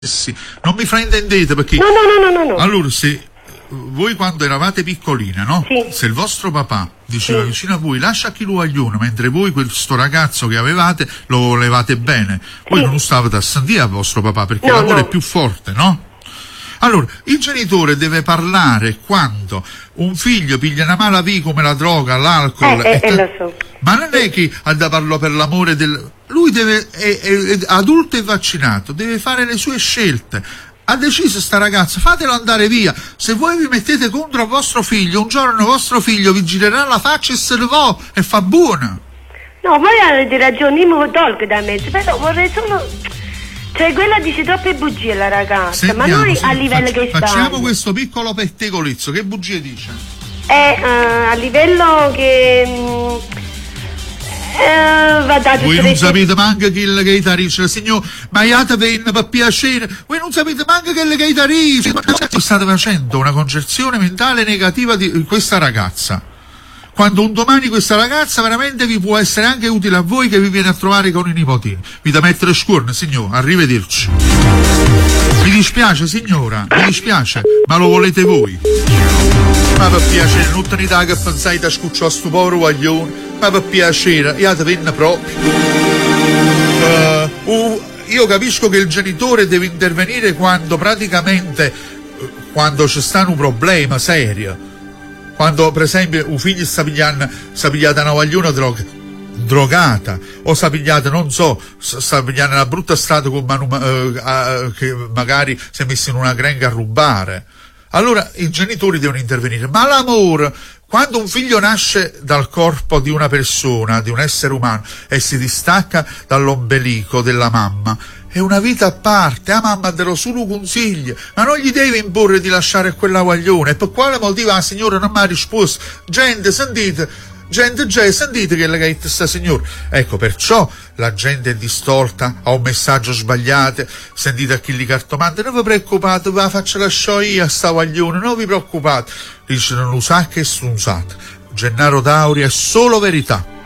Sì, non mi fraintendete perché No. allora se voi quando eravate piccoline, no? Sì. Se il vostro papà diceva Sì. vicino a voi lascia chi lo aglione, mentre voi questo ragazzo che avevate lo volevate bene, voi Sì. non stavate a sentire a vostro papà perché No, l'amore no. è più forte, no? Allora, il genitore deve parlare quando un figlio piglia una mala via come la droga, l'alcol, lo so. ma non è che ha da parlo per l'amore del... Lui è adulto e vaccinato, deve fare le sue scelte. Ha deciso sta ragazza, fatelo andare via. Se voi vi mettete contro vostro figlio, un giorno vostro figlio vi girerà la faccia e se ne va e fa buona. No, voi avete ragione, io mi tolgo da mezzo, però vorrei solo... Cioè, quella dice troppe bugie la ragazza, Sentiamo, ma noi sì, a livello che facciamo stiamo... questo piccolo pettegolezzo, che bugie dice? A livello che... Voi non sapete manco che il gaitarice, signor, ma iate venna per piacere, voi non sapete manco che il gaitarice, state facendo una concezione mentale negativa di questa ragazza. Quando un domani questa ragazza veramente vi può essere anche utile a voi che vi viene a trovare con i nipotini. Vi da mettere scuorne, signor, arrivederci. Mi dispiace, signora, mi dispiace, ma lo volete voi. Ma per piacere, non tenete che pensate da scuccio a sto povero guaglione, ma per piacere, io te venna proprio. Io capisco che il genitore deve intervenire quando praticamente, quando c'è sta un problema serio. Quando per esempio un figlio sta pigliata una guagliona drogata, o sta pigliata, non so, sta pigliando una brutta strada con che magari si è messo in una grenga a rubare. Allora i genitori devono intervenire. Ma l'amore, quando un figlio nasce dal corpo di una persona, di un essere umano, e si distacca dall'ombelico della mamma, è una vita a parte. La mamma te lo solo consiglia, ma non gli deve imporre di lasciare quella guaglione. E per quale motivo la signora non mi ha risposto? Gente, sentite che le gaette sta signora. Ecco, perciò la gente è distolta, ha un messaggio sbagliato. Sentite a chi li cartomante, non vi preoccupate, ve la faccio lasciare io a sta guaglione, non vi preoccupate. Dice non usate che strunzate. Gennaro Tauri è solo verità.